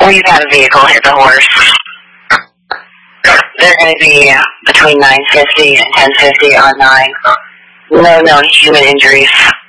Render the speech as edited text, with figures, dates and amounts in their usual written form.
We've had a vehicle hit the horse. They're going to be between 9:50 and 10:50 on 9. No known human injuries.